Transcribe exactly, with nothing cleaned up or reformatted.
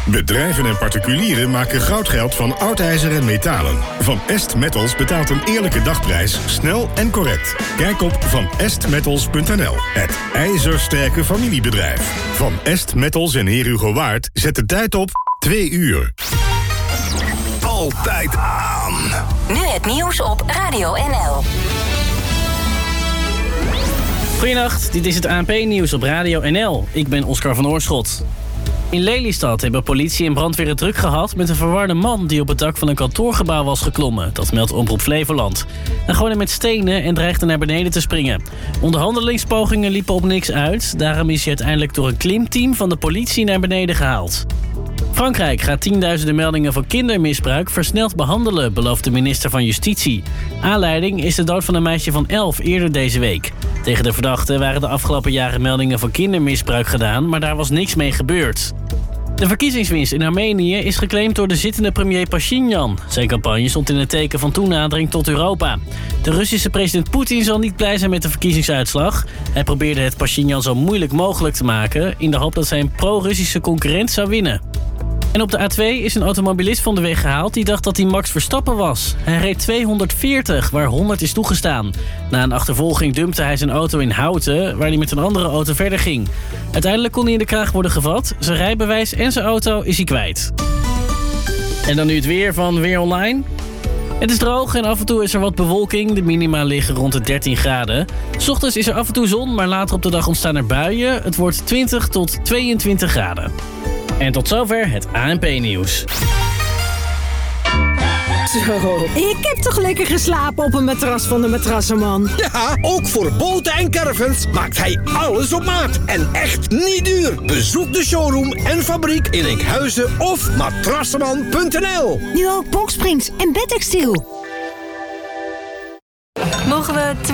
Bedrijven en particulieren maken goudgeld van oud ijzer en metalen. Van Est Metals betaalt een eerlijke dagprijs, snel en correct. Kijk op van est metals punt n l. Het ijzersterke familiebedrijf. Van Est Metals en Heer Hugo Waard zet de tijd op twee uur. Altijd aan. Nu het nieuws op Radio N L. Goedenacht, dit is het A N P-nieuws op Radio N L. Ik ben Oscar van Oorschot. In Lelystad hebben politie en brandweer het druk gehad met een verwarde man die op het dak van een kantoorgebouw was geklommen. Dat meldt Omroep Flevoland. Hij gooide met stenen en dreigde naar beneden te springen. Onderhandelingspogingen liepen op niks uit. Daarom is hij uiteindelijk door een klimteam van de politie naar beneden gehaald. Frankrijk gaat tienduizenden meldingen van kindermisbruik versneld behandelen, belooft de minister van Justitie. Aanleiding is de dood van een meisje van elf eerder deze week. Tegen de verdachte waren de afgelopen jaren meldingen van kindermisbruik gedaan, maar daar was niks mee gebeurd. De verkiezingswinst in Armenië is geclaimd door de zittende premier Pashinyan. Zijn campagne stond in het teken van toenadering tot Europa. De Russische president Poetin zal niet blij zijn met de verkiezingsuitslag. Hij probeerde het Pashinyan zo moeilijk mogelijk te maken in de hoop dat zijn pro-Russische concurrent zou winnen. En op de A twee is een automobilist van de weg gehaald die dacht dat hij Max Verstappen was. Hij reed tweehonderdveertig, waar honderd is toegestaan. Na een achtervolging dumpte hij zijn auto in Houten, waar hij met een andere auto verder ging. Uiteindelijk kon hij in de kraag worden gevat. Zijn rijbewijs en zijn auto is hij kwijt. En dan nu het weer van Weer Online. Het is droog en af en toe is er wat bewolking. De minima liggen rond de dertien graden. 's Ochtends is er af en toe zon, maar later op de dag ontstaan er buien. Het wordt twintig tot tweeëntwintig graden. En tot zover het A N P-nieuws. Zo, ik heb toch lekker geslapen op een matras van de Matrassenman. Ja, ook voor boten en caravans maakt hij alles op maat. En echt niet duur. Bezoek de showroom en fabriek in Enkhuizen of matrassenman punt n l. Nu ook boxsprings en bedtextiel. Mogen we